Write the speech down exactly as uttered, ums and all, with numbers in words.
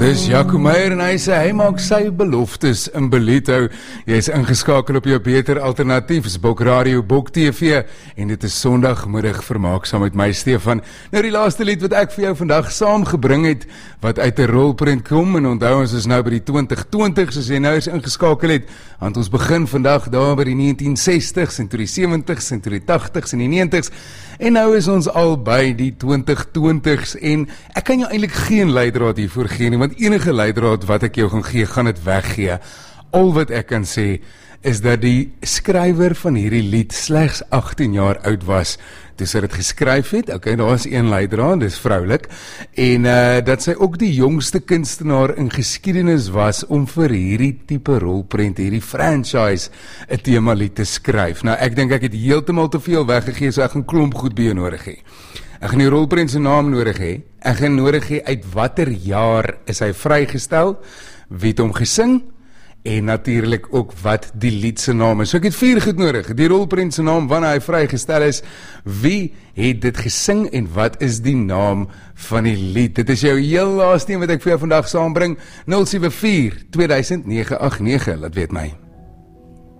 Dis Jaco Meyer en hy sê hy maak sy beloftes in Ballito. Jy is ingeskakel op jou beter alternatief, is Bok Radio, Bok T V en dit is Sondagmiddag vermaak saam met my Stefan. Nou die laaste lied wat ek vir jou vandag saamgebring het, wat uit 'n rolprent kom, en onthou ons is nou by die twintig twintig, soos jy nou is ingeskakel het, want ons begin vandag daar by die negentien sestig's en toe die sewentig's en toe die tagtig's en die negentig's en nou is ons al by die twintig twintig's en ek kan jou eintlik geen leidraad hiervoor gee nie, want enige leidraad wat ek jou gaan gee, gaan dit weggee. Al wat ek kan sê, is dat die skrywer van hierdie lied slegs agttien jaar oud was, toe sy dit geskryf het. Ok, daar is een leidraad, dis vroulik, en uh, dat sy ook die jongste kunstenaar in geskiedenis was, om vir hierdie tipe rolprent, hierdie franchise, 'n temalied te skryf. Nou, ek dink ek het heeltemal te veel weggegee, so ek gaan klomp goed by jou nodig hê. Ek gaan die rolprent se naam nodig hê, ek gaan nodig hê uit watter jaar is hy vrygestel, wie het hom gesing, en natuurlik ook wat die lied se naam is. So ek het vier goed nodig, die rolprent se naam, wanneer hy vrygestel is, wie het dit gesing, en wat is die naam van die lied. Dit is jou heel laaste een wat ek vir jou vandag saambring, nul sewe vier twee duisend nege agt nege, laat weet my.